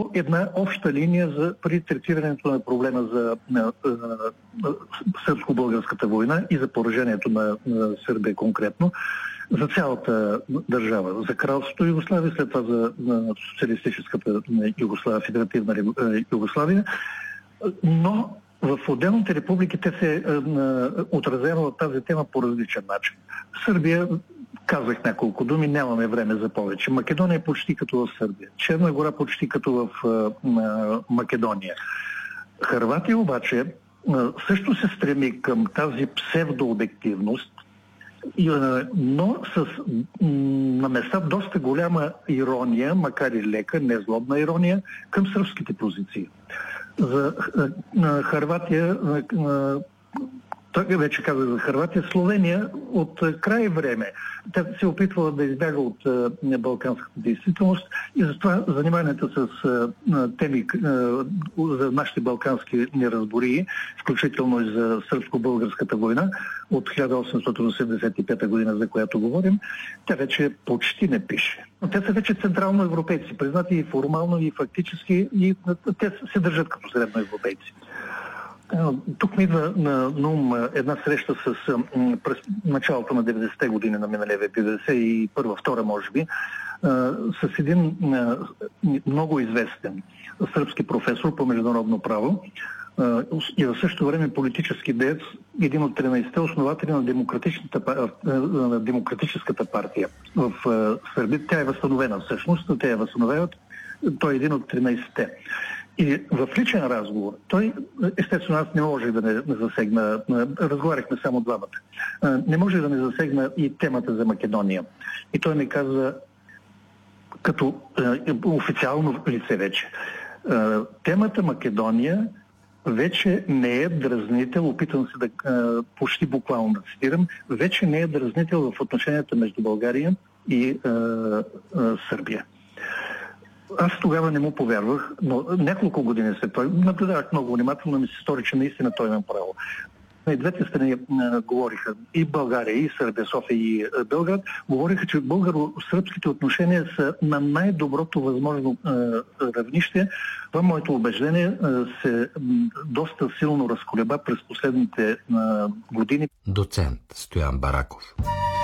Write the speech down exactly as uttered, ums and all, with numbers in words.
като една обща линия за, при третирането на проблема за на, на, на сръбско-българската война и за поражението на, на Сърбия конкретно, за цялата държава, за кралството Югославия, след това за на социалистическата Югославия, федеративна Югославия, но в отделните републики те се е, отразява тази тема по различен начин. Сърбия, казах няколко думи, нямаме време за повече. Македония е почти като в Сърбия. Черна гора почти като в е, Македония. Хърватия обаче е, също се стреми към тази псевдообективност, но с на места доста голяма ирония, макар и лека, незлобна ирония, към сръбските позиции. За Хърватия, той вече казах за Хърватия, Словения от край време. Тя се опитвала да избяга от балканската действителност и затова заниманието с теми за нашите балкански неразбории, включително и за сръбско-българската война от хиляда осемстотин осемдесет и пета година, за която говорим, тя вече почти не пише. Но те са вече централно европейци, признати и формално, и фактически, и те се държат като средноевропейци. Тук ми идва на, на ум една среща с през началото на деветдесетте години на миналия век, деветдесет и първа, втора може би, с един много известен сръбски професор по международно право и в същото време политически деец, един от тринайсетте основатели на демократичната, на демократическата партия в Сърбия. Тя е възстановена всъщност, те я възстановяват, той е един от тринайсетте. И в личен разговор, той, естествено, аз не можех да не, не засегна, разговаряхме само двамата, не може да не засегна и темата за Македония. И той ми каза, като е, официално лице вече, е, темата Македония вече не е дразнител, опитвам се да е, почти буквално да цитирам, вече не е дразнител в отношенията между България и е, е, Сърбия. Аз тогава не му повярвах, но няколко години след това наблюдавах много внимателно, ми се стори, че наистина той има право. И двете страни а, говориха, и България, и Сърбия, София, и а, Белград, говориха, че българо-сръбските отношения са на най-доброто възможно а, равнище. Това моето убеждение а, се м, доста силно разколеба през последните а, години. Доцент Стоян Бараков.